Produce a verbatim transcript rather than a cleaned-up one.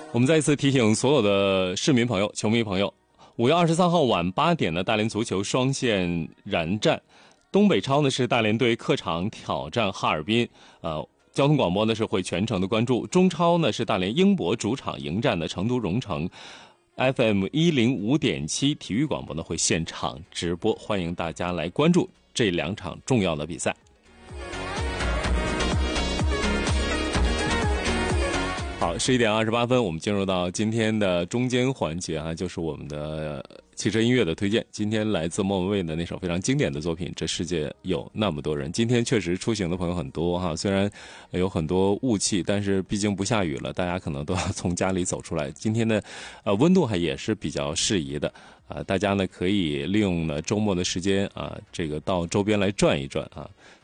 我们再一次提醒所有的市民朋友、球迷朋友，五月二十三号晚八点的大连足球双线燃战，东北超呢是大连队客场挑战哈尔滨，呃，交通广播呢是会全程的关注。中超呢是大连英博主场迎战的成都蓉城 ，F M 一零五点七体育广播呢会现场直播，欢迎大家来关注这两场重要的比赛。好，十一点二十八分，我们进入到今天的中间环节啊，就是我们的汽车音乐的推荐。今天来自莫文蔚的那首非常经典的作品《这世界有那么多人》。今天确实出行的朋友很多哈，虽然有很多雾气，但是毕竟不下雨了，大家可能都要从家里走出来。今天呢，呃，温度还也是比较适宜的啊、呃，大家呢可以利用呢周末的时间啊，这个到周边来转一转啊。